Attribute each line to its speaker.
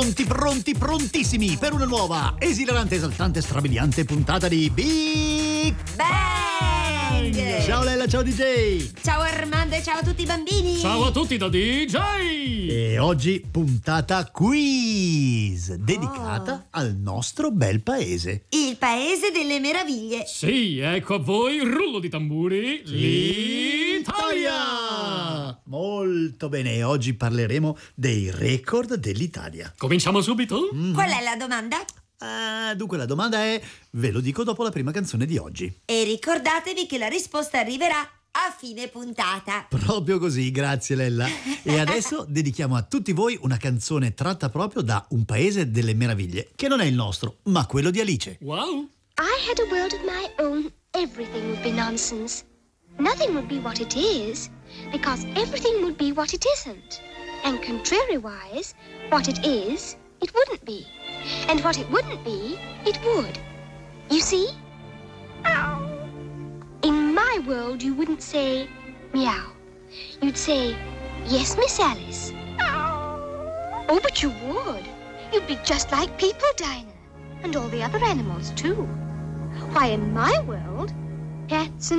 Speaker 1: pronti, pronti, prontissimi per una nuova, esilarante, esaltante, strabiliante puntata di Big
Speaker 2: Bang!
Speaker 1: Ciao Lella, ciao DJ!
Speaker 2: Ciao Armando e ciao a tutti i bambini!
Speaker 3: Ciao a tutti da DJ!
Speaker 1: E oggi puntata quiz, dedicata al nostro bel paese.
Speaker 2: Il paese delle meraviglie!
Speaker 3: Sì, ecco a voi, rullo di tamburi, l'Italia!
Speaker 1: Molto bene, e oggi parleremo dei record dell'Italia.
Speaker 3: Cominciamo subito?
Speaker 2: Qual è la domanda?
Speaker 1: Dunque la domanda è, ve lo dico dopo la prima canzone di oggi.
Speaker 2: E ricordatevi che la risposta arriverà a fine puntata.
Speaker 1: Proprio così, grazie Lella. E adesso dedichiamo a tutti voi una canzone tratta proprio da Un paese delle meraviglie, che non è il nostro, ma quello di Alice.
Speaker 3: Wow!
Speaker 4: I had a world of my own, everything would be nonsense. Nothing would be what it is, because everything would be what it isn't. And contrariwise, what it is, it wouldn't be. And what it wouldn't be, it would. You see? In my world, you wouldn't say meow. You'd say, yes, Miss Alice. Oh, but you would. You'd be just like people, Dinah. And all the other animals, too. Why, in my world, cats and